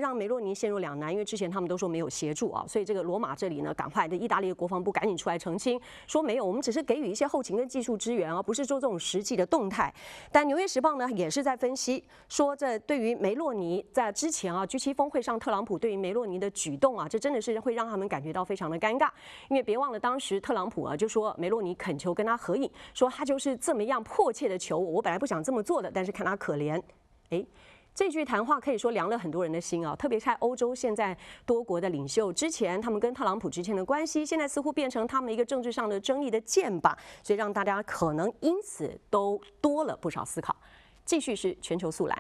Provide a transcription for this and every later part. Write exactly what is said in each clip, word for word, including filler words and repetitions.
让梅洛尼陷入两难，因为之前他们都说没有协助啊，所以这个罗马这里呢，赶快的意大利的国防部赶紧出来澄清，说没有，我们只是给予一些后勤跟技术支援啊，不是做这种实际的动态。但《纽约时报》呢也是在分析说，这对于梅洛尼在之前啊 G 七峰会上，特朗普对于梅洛尼的举动啊，这真的是会让他们感觉到非常的尴尬，因为别忘了当时特朗普啊就说梅洛尼恳求跟他合影，说他就是这么样迫切的求我，我本来不想这么做的，但是看他可怜，哎。这句谈话可以说凉了很多人的心啊，特别是在欧洲现在多国的领袖之前他们跟特朗普之间的关系，现在似乎变成他们一个政治上的争议的箭靶，所以让大家可能因此都多了不少思考。继续是全球速览。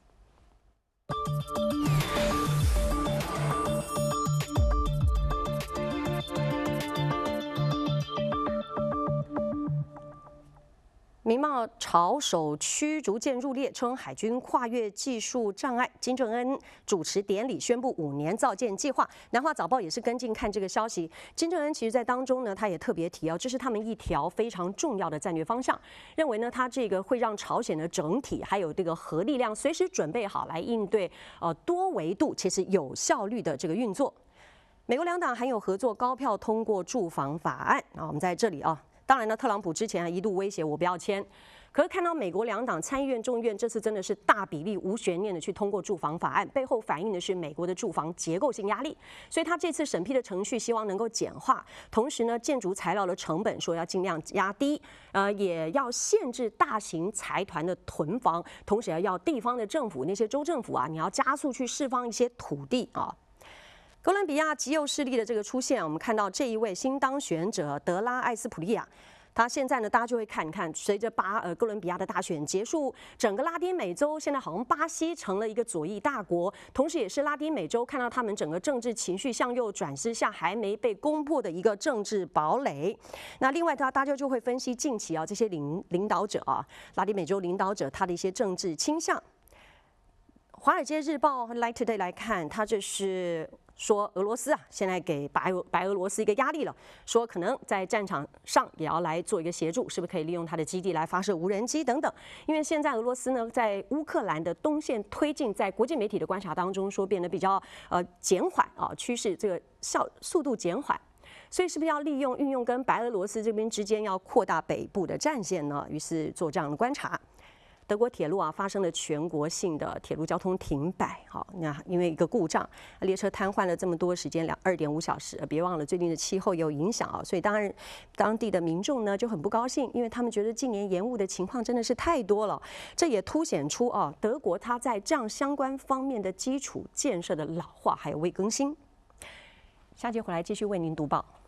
民贸朝首驱逐舰入列，称海军跨越技术障碍。金正恩主持典礼，宣布五年造舰计划。南华早报也是跟进看这个消息。金正恩其实在当中呢，他也特别提哦，这是他们一条非常重要的战略方向，认为呢，他这个会让朝鲜的整体还有这个核力量随时准备好来应对呃多维度其实有效率的这个运作。美国两党还有合作高票通过驻防法案啊，我们在这里啊。当然呢，特朗普之前还一度威胁我不要签，可是看到美国两党参议院、众议院这次真的是大比例无悬念的去通过驻防法案，背后反映的是美国的驻防结构性压力，所以他这次审批的程序希望能够简化，同时呢，建筑材料的成本说要尽量压低，呃，也要限制大型财团的囤房，同时要要地方的政府那些州政府啊，你要加速去释放一些土地啊。哥伦比亚极右势力的这个出现，我们看到这一位新当选者德拉艾斯普利亚，他现在呢，大家就会看看，随着巴呃哥伦比亚的大选结束，整个拉丁美洲现在好像巴西成了一个左翼大国，同时也是拉丁美洲看到他们整个政治情绪向右转之下还没被攻破的一个政治堡垒。那另外，他大家就会分析近期啊这些领领导者啊，拉丁美洲领导者他的一些政治倾向。《华尔街日报》和《Light Today》来看，他这是说俄罗斯啊，现在给白俄白俄罗斯一个压力了，说可能在战场上也要来做一个协助，是不是可以利用他的基地来发射无人机等等？因为现在俄罗斯呢，在乌克兰的东线推进，在国际媒体的观察当中说变得比较呃减缓啊，趋势这个效速度减缓。所以是不是要利用运用跟白俄罗斯这边之间要扩大北部的战线呢？于是做这样的观察。德国铁路啊发生了全国性的铁路交通停摆，好，那因为一个故障，列车瘫痪了这么多时间，两二点五小时。别忘了最近的气候也有影响啊，所以当然当地的民众呢就很不高兴，因为他们觉得近年延误的情况真的是太多了。这也凸显出啊，德国它在这样相关方面的基础建设的老化还有未更新。下节回来继续为您读报。